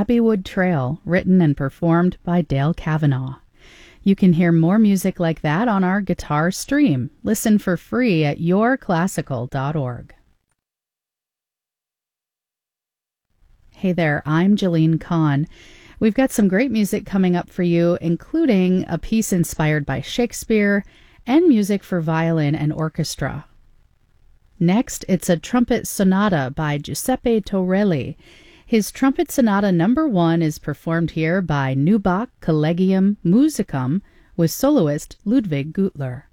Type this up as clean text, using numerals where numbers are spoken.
Abbeywood Trail, written and performed by Dale Kavanaugh. You can hear more music like that on our guitar stream. Listen for free at yourclassical.org. Hey there, I'm Jeline Kahn. We've got some great music coming up for you, including a piece inspired by Shakespeare and music for violin and orchestra. Next, it's a trumpet sonata by Giuseppe Torelli. His Trumpet Sonata No. 1 is performed here by Neubach Collegium Musicum with soloist Ludwig Gutler.